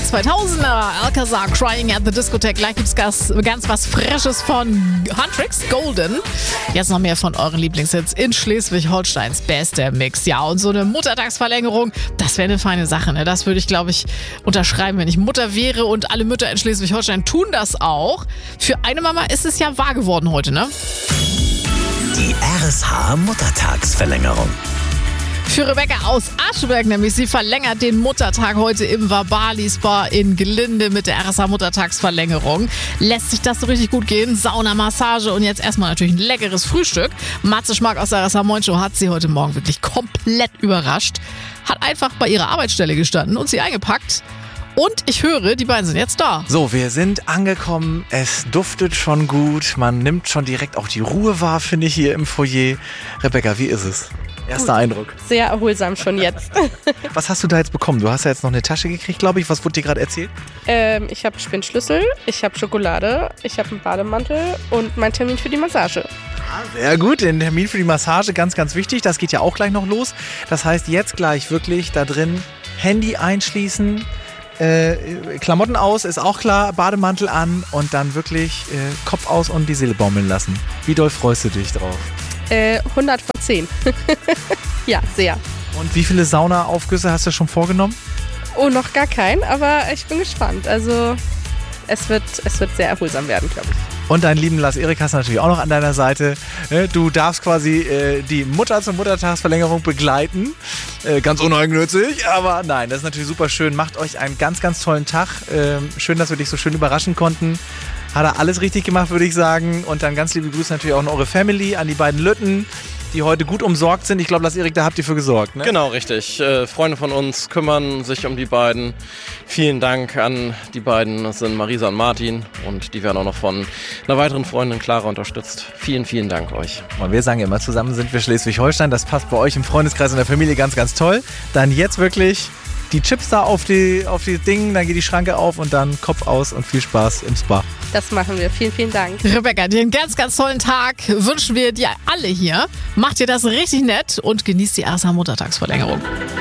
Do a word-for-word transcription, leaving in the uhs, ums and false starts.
die zweitausender. Alcazar, Crying at the Discotheque. Gleich gibt's ganz, ganz was Frisches von Huntrix, Golden. Jetzt noch mehr von euren Lieblingshits in Schleswig-Holsteins bester Mix. Ja, und so eine Muttertagsverlängerung, das wäre eine feine Sache. Ne? Das würde ich, glaube ich, unterschreiben, wenn ich Mutter wäre. Und alle Mütter in Schleswig-Holstein tun das auch. Für eine Mama ist es ja wahr geworden heute, ne? Die R S H-Muttertagsverlängerung. Für Rebecca aus Ascheberg nämlich. Sie verlängert den Muttertag heute im Vabali Spa in Gelinde mit der R S H-Muttertagsverlängerung. Lässt sich das so richtig gut gehen? Sauna, Massage und jetzt erstmal natürlich ein leckeres Frühstück. Matze Schmack aus der R S H Moin Show hat sie heute Morgen wirklich komplett überrascht. Hat einfach bei ihrer Arbeitsstelle gestanden und sie eingepackt. Und ich höre, die beiden sind jetzt da. So, wir sind angekommen. Es duftet schon gut. Man nimmt schon direkt auch die Ruhe wahr, finde ich, hier im Foyer. Rebecca, wie ist es? Erster Gut. Eindruck. Sehr erholsam schon jetzt. Was hast du da jetzt bekommen? Du hast ja jetzt noch eine Tasche gekriegt, glaube ich. Was wurde dir gerade erzählt? Ähm, ich habe Spinnschlüssel, ich habe Schokolade, ich habe einen Bademantel und meinen Termin für die Massage. Sehr gut, den Termin für die Massage, ganz, ganz wichtig. Das geht ja auch gleich noch los. Das heißt, jetzt gleich wirklich da drin Handy einschließen, äh, Klamotten aus, ist auch klar, Bademantel an und dann wirklich äh, Kopf aus und die Seele baumeln lassen. Wie doll freust du dich drauf? Äh, hundert von zehn. Ja, sehr. Und wie viele Saunaaufgüsse hast du schon vorgenommen? Oh, noch gar keinen, aber ich bin gespannt. Also es wird, es wird sehr erholsam werden, glaube ich. Und deinen lieben Lars Erik hast du natürlich auch noch an deiner Seite. Du darfst quasi äh, die Mutter zur Muttertagsverlängerung begleiten. Äh, ganz uneigennützig, aber nein, das ist natürlich super schön. Macht euch einen ganz, ganz tollen Tag. Ähm, schön, dass wir dich so schön überraschen konnten. Hat er alles richtig gemacht, würde ich sagen. Und dann ganz liebe Grüße natürlich auch an eure Family, an die beiden Lütten, die heute gut umsorgt sind. Ich glaube, Lars Erik, da habt ihr für gesorgt, ne? Genau, richtig. Äh, Freunde von uns kümmern sich um die beiden. Vielen Dank an die beiden. Das sind Marisa und Martin. Und die werden auch noch von einer weiteren Freundin, Clara, unterstützt. Vielen, vielen Dank euch. Und wir sagen ja immer, zusammen sind wir Schleswig-Holstein. Das passt bei euch im Freundeskreis und der Familie ganz, ganz toll. Dann jetzt wirklich die Chips da auf die, auf die Dinge, dann geht die Schranke auf und dann Kopf aus und viel Spaß im Spa. Das machen wir. Vielen, vielen Dank. Rebecca, dir einen ganz, ganz tollen Tag wünschen wir dir alle hier. Macht ihr das richtig nett und genießt die R S H-Muttertagsverlängerung.